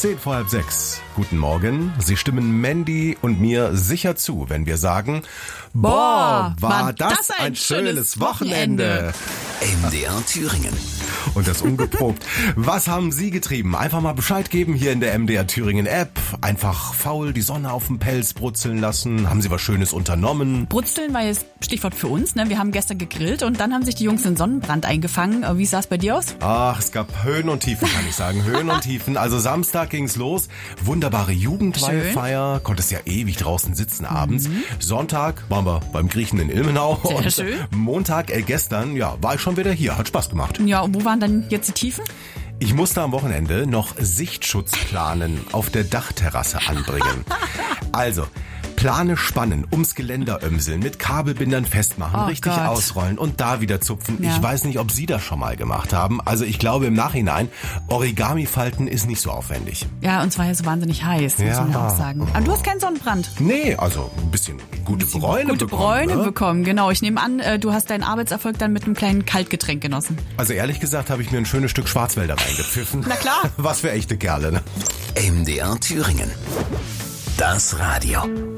5:10. Guten Morgen. Sie stimmen Mandy und mir sicher zu, wenn wir sagen, boah, war das ein schönes Wochenende. MDR Thüringen. Und das ungeprobt. Was haben Sie getrieben? Einfach mal Bescheid geben hier in der MDR Thüringen App. Einfach faul die Sonne auf dem Pelz brutzeln lassen. Haben Sie was Schönes unternommen? Brutzeln war jetzt Stichwort für uns. Ne? Wir haben gestern gegrillt und dann haben sich die Jungs einen Sonnenbrand eingefangen. Wie sah es bei dir aus? Ach, es gab Höhen und Tiefen, kann ich sagen. Höhen und Tiefen. Also Samstag ging's los. Wunderbare Jugendweihfeier. Konntest ja ewig draußen sitzen abends. Sonntag waren wir beim Griechen in Ilmenau. Sehr und schön. Montag, gestern, ja, war ich schon wieder hier. Hat Spaß gemacht. Ja, und wo waren dann jetzt die Tiefen? Ich musste am Wochenende noch Sichtschutzplanen auf der Dachterrasse anbringen. Also, Plane spannen, ums Geländer ömseln, mit Kabelbindern festmachen, Oh richtig Gott. ausrollen und da wieder zupfen. Ja. Ich weiß nicht, ob Sie das schon mal gemacht haben. Also ich glaube im Nachhinein, Origami falten ist nicht so aufwendig. Ja, und zwar ja so wahnsinnig heiß, muss man Ja. auch sagen. Aber du hast keinen Sonnenbrand. Nee, also ein bisschen gute Bräune Gute bekommen. Bräune Ne? bekommen, genau. Ich nehme an, du hast deinen Arbeitserfolg dann mit einem kleinen Kaltgetränk genossen. Also ehrlich gesagt habe ich mir ein schönes Stück Schwarzwälder reingepfiffen. Na klar. Was für echte Kerle, ne? MDR Thüringen. Das Radio.